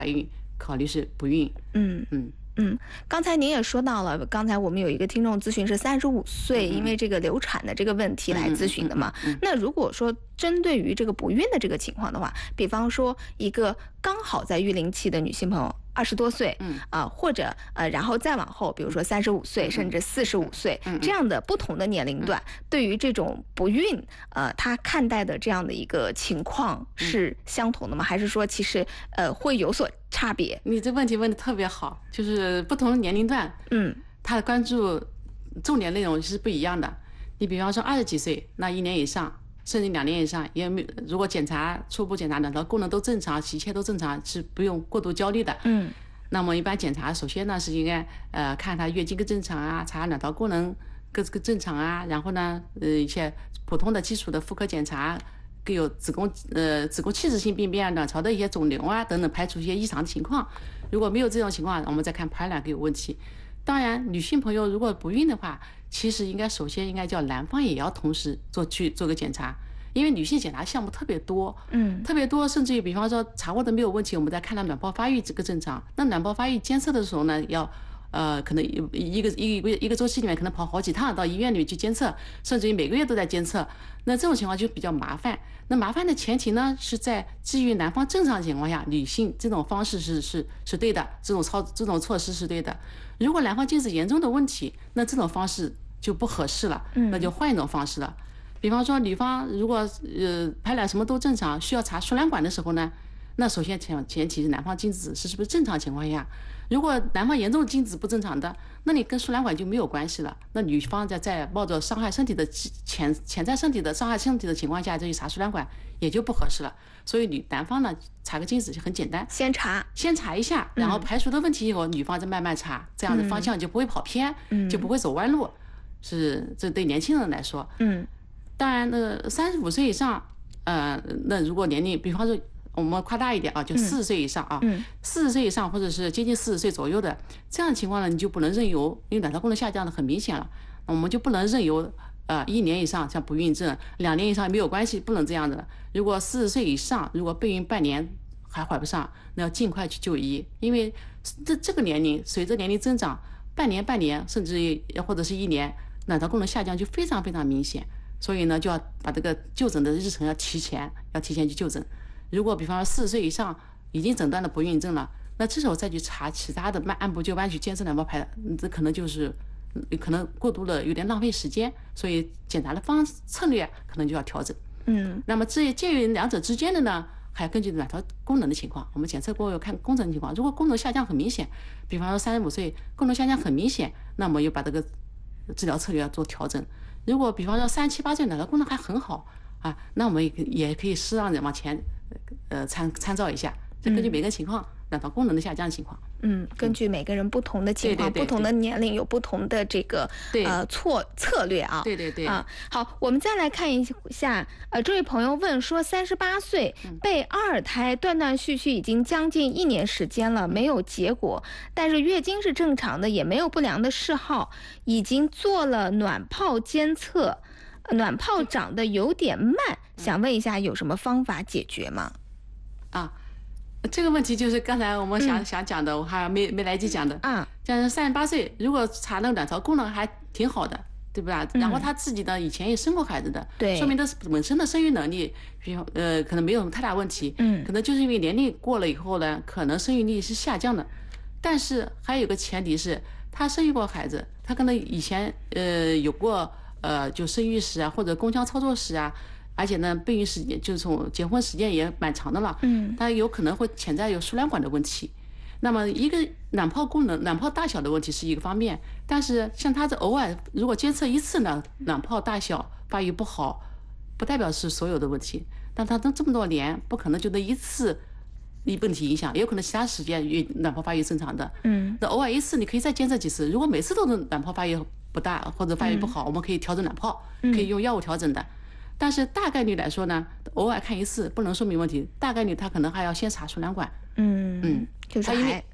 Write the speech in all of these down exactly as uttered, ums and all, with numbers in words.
孕，考虑是不孕。 嗯嗯。 嗯，刚才您也说到了，刚才我们有一个听众咨询是三十五岁，因为这个流产的这个问题来咨询的嘛。那如果说针对于这个不孕的这个情况的话，比方说一个刚好在育龄期的女性朋友，二十多岁， 嗯啊、呃，或者呃，然后再往后，比如说三十五岁，甚至四十五岁这样的不同的年龄段，对于这种不孕，呃，他看待的这样的一个情况是相同的吗？还是说其实呃会有所差别？ 你这问题问的特别好，就是不同的年龄段， 嗯， 他的关注重点内容是不一样的。你比方说二十几岁，那一年以上，甚至两年以上，也没如果检查初步检查卵巢功能都正常，一切都正常，是不用过度焦虑的。 嗯， 那么一般检查，首先呢是应该呃看他月经更正常啊，查卵巢功能各个正常啊，然后呢呃一些普通的基础的妇科检查。更有子宫呃子宫器质性病变、卵巢的一些肿瘤啊等等，排除一些异常情况。如果没有这种情况，我们再看排卵有问题。当然，女性朋友如果不孕的话，其实应该首先应该叫男方也要同时做去做个检查，因为女性检查项目特别多， 嗯， 特别多，甚至于比方说查过的没有问题，我们再看到卵泡发育这个正常。那卵泡发育监测的时候呢，要。呃，可能一个一个一个周期里面可能跑好几趟到医院里去监测，甚至于每个月都在监测。那这种情况就比较麻烦。那麻烦的前提呢，是在基于男方正常情况下，女性这种方式是是是对的，这种操这种措施是对的。如果男方精子严重的问题，那这种方式就不合适了，那就换一种方式了。比方说，女方如果呃排卵什么都正常，需要查输卵管的时候呢？那首先前前提是男方精子是是不是正常情况下，如果男方严重精子不正常的，那你跟输卵管就没有关系了。那女方在在冒着伤害身体的潜潜在身体的伤害身体的情况下，再去查输卵管也就不合适了。所以女男方呢查个精子就很简单， 先查先查一下，然后排除的问题以后，嗯、女方再慢慢查，这样的方向就不会跑偏，嗯、就不会走弯路。是这对年轻人来说， 嗯， 当然那三十五岁以上，呃，那如果年龄，比方说。我们夸大一点啊，就四十岁以上啊，四十岁以上或者是接近四十岁左右的这样的情况呢，你就不能任由，因为卵巢功能下降的很明显了，我们就不能任由呃一年以上像不孕症，两年以上没有关系，不能这样的。如果四十岁以上，如果备孕半年还怀不上，那要尽快去就医，因为这这个年龄随着年龄增长，半年半年甚至于或者是一年，卵巢功能下降就非常非常明显，所以呢就要把这个就诊的日程要提前，要提前去就诊。如果比方说四十岁以上已经诊断了不孕症了，那这时候再去查其他的慢按部就班去监测卵泡排，这可能就是可能过度了，有点浪费时间，所以检查的方策略可能就要调整。 嗯， 那么这介于两者之间的呢，还要根据卵巢功能的情况，我们检测过后看功能情况。如果功能下降很明显，比方说三十五岁功能下降很明显，那么又把这个治疗策略要做调整。如果比方说三七八岁卵巢功能还很好啊，那我们也也可以适当的往前。呃，参参照一下，就根据每个人情况，卵巢功能的下降情况。 嗯，根据每个人不同的情况， 对对对对不同的年龄有不同的这个呃错策略啊。 对对对。 啊，好，我们再来看一下，呃，这位朋友问说，三十八岁备二胎，断断续续已经将近一年时间了，没有结果，但是月经是正常的，也没有不良的嗜好，已经做了卵泡监测，卵泡长得有点慢，想问一下有什么方法解决吗？ 啊，这个问题就是刚才我们想、嗯、想讲的，我还没没来及讲的啊。 像三十八岁，如果查那个卵巢功能还挺好的，对吧？ 嗯、 然后他自己呢以前也生过孩子的， 对， 说明他本身的生育能力，比如呃可能没有什么太大问题， 嗯， 可能就是因为年龄过了以后呢，可能生育力是下降的。但是还有个前提是，他生育过孩子，他可能以前呃有过呃就生育史啊，或者宫腔操作史啊。而且呢，备孕时间就是从结婚时间也蛮长的了， 嗯， 它有可能会潜在有输卵管的问题。那么一个卵泡功能、卵泡大小的问题是一个方面，但是像它这偶尔如果监测一次呢，卵泡大小发育不好，不代表是所有的问题。但它这么多年，不可能就那一次一问题影响，也有可能其他时间卵泡发育正常的， 嗯， 那偶尔一次你可以再监测几次。如果每次都是卵泡发育不大或者发育不好， 嗯、 我们可以调整卵泡，可以用药物调整的。但是大概率来说呢，偶尔看一次不能说明问题，大概率他可能还要先查输卵管。 嗯嗯，就是还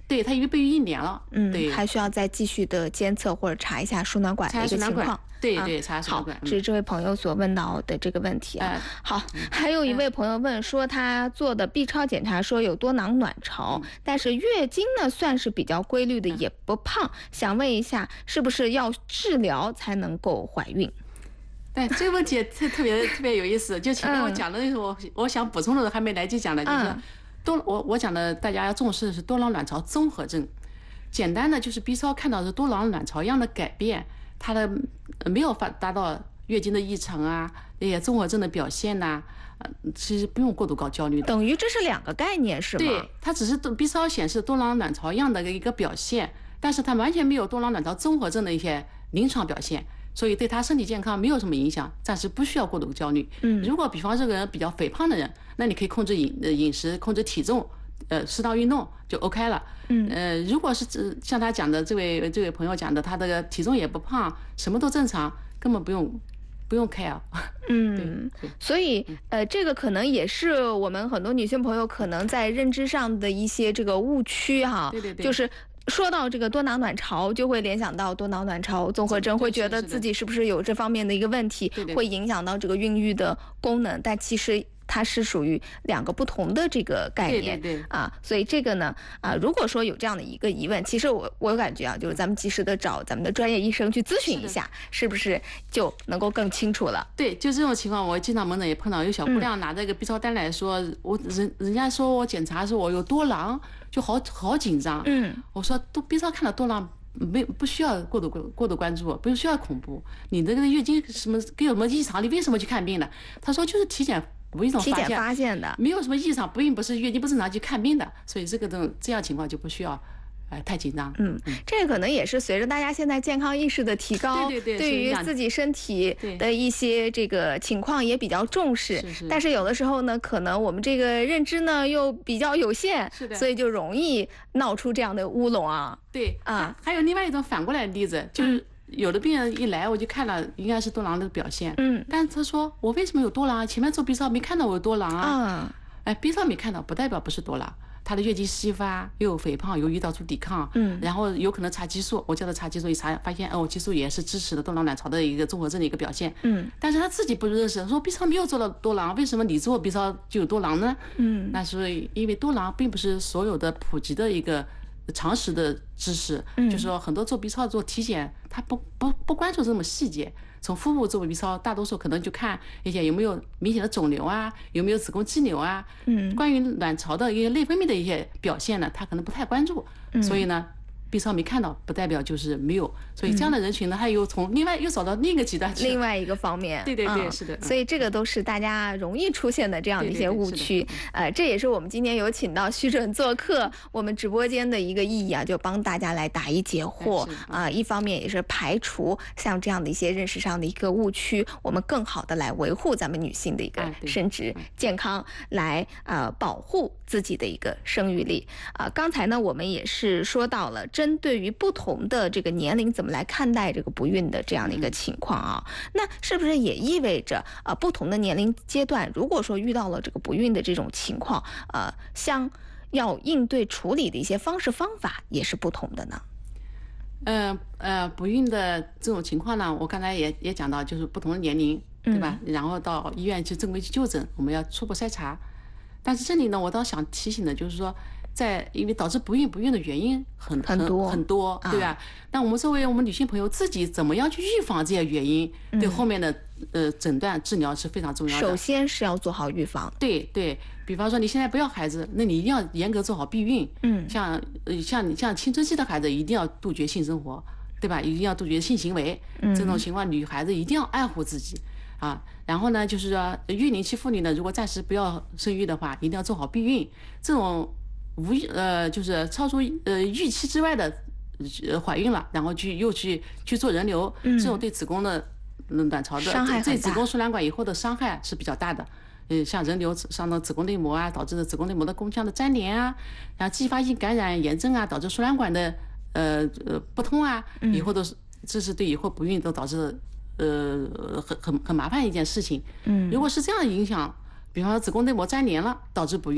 对，它已经备孕一年了， 嗯， 对， 还需要再继续的监测或者查一下输卵管的一个情况。 对对，查输卵管。 好，这是这位朋友所问到的这个问题啊。好，还有一位朋友问说，他做的 B 超检查说有多囊卵巢，但是月经呢算是比较规律的，也不胖，想问一下，是不是要治疗才能够怀孕？ 对，这个问题特特别特别有意思。就前面我讲的那时候，我我想补充的还没来及讲的，就是多我我讲的大家要重视的是多囊卵巢综合症。简单的就是 B 超看到是多囊卵巢样的改变。它的没有发达到月经的异常啊，那些综合症的表现呐、啊，呃，其实不用过度高焦虑的。 等于这是两个概念是吗？ 对，它只是 B 超显示多囊卵巢样的一个表现，但是它完全没有多囊卵巢综合症的一些临床表现，所以对他身体健康没有什么影响，暂时不需要过度焦虑。嗯，如果比方这个人比较肥胖的人，那你可以控制饮饮食，控制体重。呃，适当运动就 OK 了。嗯，呃，如果是像他讲的这位这位朋友讲的，他这个体重也不胖，什么都正常，根本不用不用 care。 嗯，所以呃，这个可能也是我们很多女性朋友可能在认知上的一些这个误区哈。 对对对， 就是。说到这个多囊卵巢，就会联想到多囊卵巢综合症，会觉得自己是不是有这方面的一个问题，会影响到这个孕育的功能，但其实它是属于两个不同的这个概念， 对对对啊，所以这个呢，啊，如果说有这样的一个疑问，其实我我感觉啊，就是咱们及时的找咱们的专业医生去咨询一下，是, 是不是就能够更清楚了？ 对，就这种情况，我经常门诊也碰到有小姑娘拿着一个 B 超单来说，嗯、我人人家说我检查说我有多囊。就好好紧张，嗯，我说都 B 超看到多囊，没不需要过度过度关注，不需要恐怖。你这个月经什么有什么异常，你为什么去看病呢？他说就是体检无意中发现，体检发现的， 没有什么异常，不孕不是月经不正常去看病的，所以这个这种这样情况就不需要。哎，太紧张。 嗯，这个可能也是随着大家现在健康意识的提高， 对对对， 对于自己身体的一些这个情况也比较重视。 是是。 但是有的时候呢，可能我们这个认知呢又比较有限， 是的， 所以就容易闹出这样的乌龙啊。 对啊，还有另外一种反过来的例子，就是有的病人一来我就看了，应该是多囊的表现。嗯。但是他说我为什么有多囊？前面做 B 超没看到我有多囊啊。嗯。哎 ，B 超没看到，不代表不是多囊。她的月经稀发，又有肥胖，有胰岛素抵抗，嗯，然后有可能查激素，我叫她查激素，一查发现哦，激素也是支持的多囊卵巢的一个综合症的一个表现，嗯，但是她自己不认识，说 B 超没有做到多囊，为什么你做 B 超就有多囊呢？嗯，那所以因为多囊并不是所有的普及的一个常识的知识，嗯，就是说很多做 B 超做体检，他不不不关注这么细节。从腹部做 B 超，大多数可能就看一些有没有明显的肿瘤啊，有没有子宫肌瘤啊。嗯，关于卵巢的一些内分泌的一些表现呢，他可能不太关注。嗯，所以呢 ，B 超没看到，不代表就是没有。所以这样的人群呢，他又从另外又找到另一个极端去。 另外一个方面。 对对对，是的。 所以这个都是大家容易出现的这样的一些误区。呃，这也是我们今天有请到徐准做客我们直播间的一个意义啊，就帮大家来答疑解惑啊。一方面也是排除像这样的一些认识上的一个误区，我们更好的来维护咱们女性的一个生殖健康，来呃保护自己的一个生育力啊。刚才呢，我们也是说到了。针对于不同的这个年龄，怎么来看待这个不孕的这样的一个情况啊？那是不是也意味着啊、呃，不同的年龄阶段，如果说遇到了这个不孕的这种情况，呃，像要应对处理的一些方式方法也是不同的呢？ 呃呃，不孕的这种情况呢，我刚才也也讲到，就是不同的年龄，对吧？嗯、然后到医院去正规去就诊，我们要初步筛查。但是这里呢，我倒想提醒的就是说。在因为导致不孕不孕的原因很很多很多，对吧？那、啊、我们作为我们女性朋友自己怎么样去预防这些原因，嗯、对后面的呃诊断治疗是非常重要的。 首先是要做好预防。 对对，比方说你现在不要孩子，那你一定要严格做好避孕。嗯，像呃像你像青春期的孩子一定要杜绝性生活，对吧？一定要杜绝性行为。嗯，这种情况女孩子一定要爱护自己啊。然后呢，就是说育龄期妇女呢，如果暂时不要生育的话，一定要做好避孕。这种。无呃，就是超出呃预期之外的呃怀孕了，然后去又去去做人流，嗯、这种对子宫的卵巢的伤害对子宫输卵管以后的伤害是比较大的。呃，像人流伤到子宫内膜啊，导致的子宫内膜的宫腔的粘连啊，然后继发性感染炎症啊，导致输卵管的呃呃不通啊，以后都是这是对以后不孕都导致呃很很很麻烦一件事情。嗯，如果是这样的影响，比方说子宫内膜粘连了导致不孕。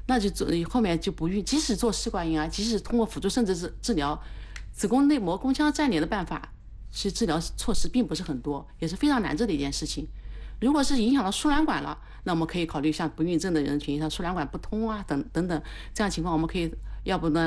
那就做后面就不孕。即使做试管婴儿，即使通过辅助生殖治治疗，子宫内膜宫腔粘连的办法，其实治疗措施并不是很多，也是非常难治的一件事情。如果是影响到输卵管了，那我们可以考虑像不孕症的人群，像输卵管不通啊等等等这样情况，我们可以要不呢